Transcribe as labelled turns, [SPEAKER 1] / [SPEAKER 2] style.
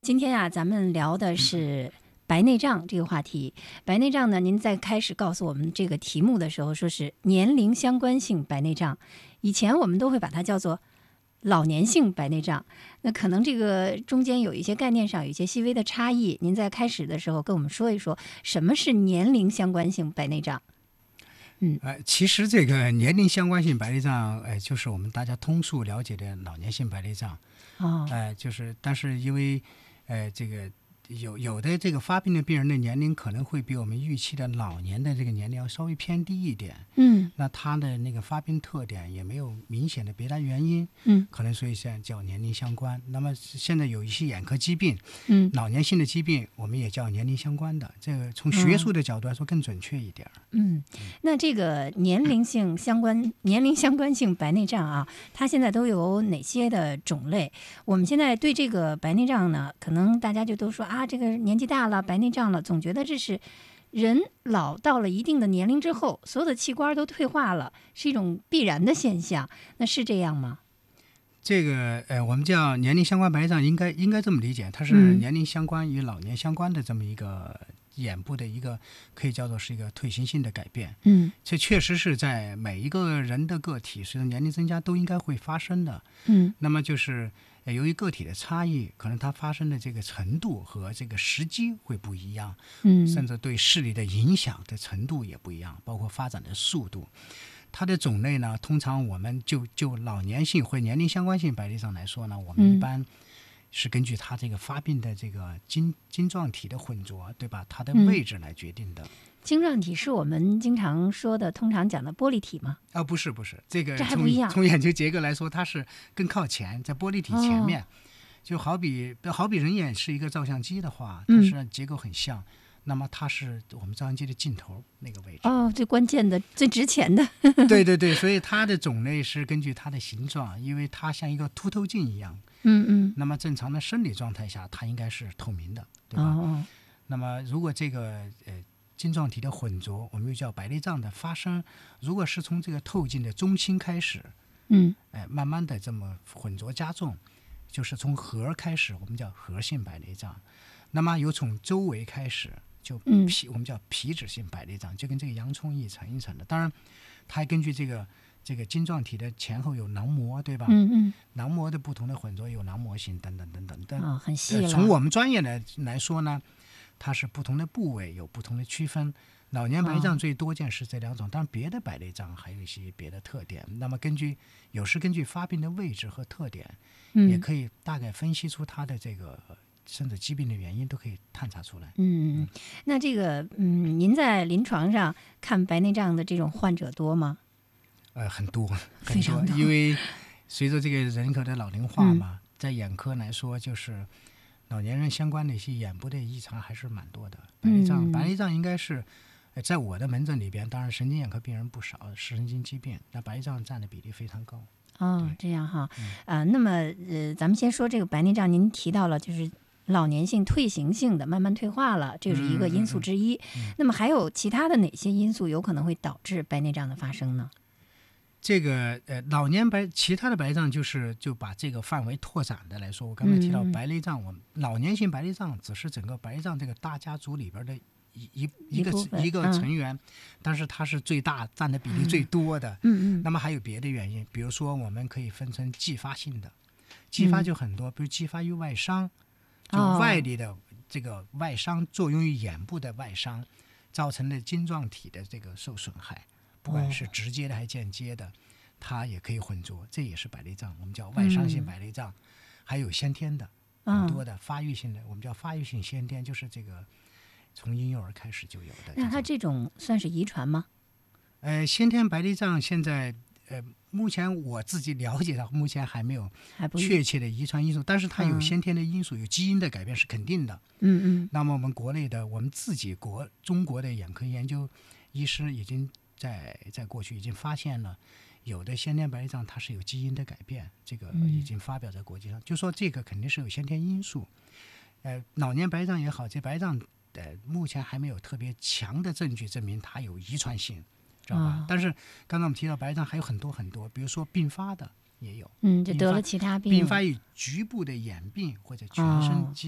[SPEAKER 1] 今天啊，咱们聊的是白内障这个话题。白内障呢，您在开始告诉我们这个题目的时候，说是年龄相关性白内障。以前我们都会把它叫做老年性白内障，那可能这个中间有一些概念上有一些细微的差异。您在开始的时候跟我们说一说，什么是年龄相关性白内障？
[SPEAKER 2] 其实这个年龄相关性白内障，就是我们大家通俗了解的老年性白内障。但是因为，这个有的这个发病的病人的年龄可能会比我们预期的老年的这个年龄要稍微偏低一点。那他的那个发病特点也没有明显的别的原因。可能所以现在叫年龄相关。那么现在有一些眼科疾病，老年性的疾病我们也叫年龄相关的。这个从学术的角度来说更准确一点。
[SPEAKER 1] 那这个年龄相关性白内障啊，它现在都有哪些的种类？我们现在对这个白内障呢，可能大家就都说啊，这个年纪大了白内障了，总觉得这是人老到了一定的年龄之后，所有的器官都退化了，是一种必然的现象。那是这样吗？
[SPEAKER 2] 这个我们叫年龄相关白内障，应该这么理解，它是年龄相关与老年相关的这么一个眼部的一个可以叫做是一个退行性的改变。这确实是在每一个人的个体随着年龄增加都应该会发生的。那么就是由于个体的差异，可能它发生的这个程度和这个时机会不一样。甚至对视力的影响的程度也不一样，包括发展的速度。它的种类呢，通常我们就老年性或年龄相关性白内障来说呢，我们一般是根据它这个发病的这个晶状体的混浊，对吧？它的位置来决定的。
[SPEAKER 1] 晶状体是我们经常说的、通常讲的玻璃体吗？
[SPEAKER 2] 不是，这个
[SPEAKER 1] 还不一样。
[SPEAKER 2] 从眼球结构来说，它是更靠前，在玻璃体前面。就好比人眼是一个照相机的话，它是结构很像。那么它是我们照相机的镜头那个位置。
[SPEAKER 1] 最关键的、最值钱的。
[SPEAKER 2] 对，所以它的种类是根据它的形状，因为它像一个凸透镜一样。那么正常的生理状态下，它应该是透明的，对吧？那么如果这个晶状体的混浊，我们又叫白内障的发生，如果是从这个透镜的中心开始，慢慢的这么混浊加重，就是从核开始，我们叫核性白内障。那么由从周围开始，就我们叫皮脂性白内障，就跟这个洋葱一层一层的。当然它还根据这个晶状体的前后有囊膜，对吧？囊膜的不同的混浊有囊膜型等等等等。
[SPEAKER 1] 很细了。
[SPEAKER 2] 从我们专业来说呢，它是不同的部位有不同的区分。老年白内障最多见是这两种，当然别的白内障还有一些别的特点。那么有时根据发病的位置和特点，也可以大概分析出它的这个甚至疾病的原因都可以探查出来。
[SPEAKER 1] 那这个您在临床上看白内障的这种患者多吗？
[SPEAKER 2] 很多，
[SPEAKER 1] 非常多。
[SPEAKER 2] 因为随着这个人口的老龄化嘛，在眼科来说，就是老年人相关的一些眼部的异常还是蛮多的。白内障应该是在我的门诊里边，当然神经眼科病人不少，视神经疾病，那白内障占的比例非常高。
[SPEAKER 1] 这样哈。那么咱们先说这个白内障，您提到了就是老年性退行性的慢慢退化了，这是一个因素之一。那么还有其他的哪些因素有可能会导致白内障的发生呢？
[SPEAKER 2] 这个其他的白内障就把这个范围拓展的来说，我刚才提到白内障，我们老年性白内障只是整个白内障这个大家族里边的一个成员，但是它是最大占的比例最多的。那么还有别的原因，比如说我们可以分成继发性的，继发就很多，比如继发于外伤，就外力的这个外伤作用于眼部的外伤，造成的晶状体的这个受损害，不管是直接的还是间接的，它也可以混浊，这也是白内障，我们叫外伤性白内障。还有先天的很多的发育性的，我们叫发育性先天，就是这个从婴幼儿开始就有的。
[SPEAKER 1] 那它这种算是遗传吗？
[SPEAKER 2] 先天白内障现在目前我自己了解到，目前还没有确切的遗传因素，但是它有先天的因素，有基因的改变是肯定的。那么我们国内的，我们自己中国的眼科研究医师已经在过去已经发现了，有的先天白内障它是有基因的改变，这个已经发表在国际上，就说这个肯定是有先天因素。老年白内障也好，这白内障目前还没有特别强的证据证明它有遗传性，知道吧？但是刚才我们提到白内障还有很多很多，比如说并发的也有，
[SPEAKER 1] 就得了其他病，
[SPEAKER 2] 并发于局部的眼病或者全身疾